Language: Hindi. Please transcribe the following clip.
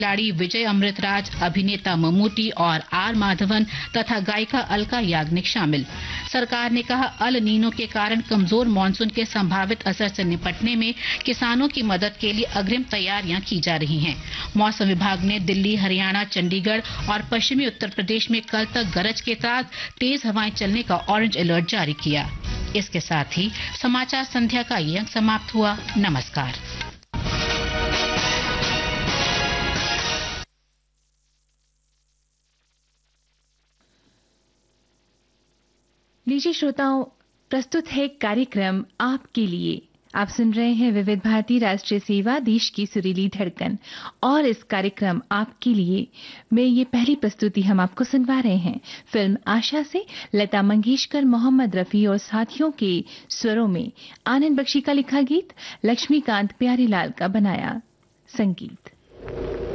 खिलाड़ी विजय अमृतराज, अभिनेता ममूटी और आर माधवन तथा गायिका अलका याग्निक शामिल। सरकार ने कहा, अल नीनो के कारण कमजोर मानसून के संभावित असर से निपटने में किसानों की मदद के लिए अग्रिम तैयारियां की जा रही हैं। मौसम विभाग ने दिल्ली, हरियाणा, चंडीगढ़ और पश्चिमी उत्तर प्रदेश में कल तक गरज के साथ तेज हवाएं चलने का ऑरेंज अलर्ट जारी किया। इसके साथ ही समाचार संध्या का ये अंक समाप्त हुआ। नमस्कार। लीजिए श्रोताओं, प्रस्तुत है कार्यक्रम आपके लिए। आप सुन रहे हैं विविध भारती राष्ट्रीय सेवा, देश की सुरीली धड़कन। और इस कार्यक्रम आपके लिए में ये पहली प्रस्तुति हम आपको सुनवा रहे हैं फिल्म आशा से लता मंगेशकर, मोहम्मद रफी और साथियों के स्वरों में आनंद बख्शी का लिखा गीत, लक्ष्मीकांत प्यारीलाल का बनाया संगीत।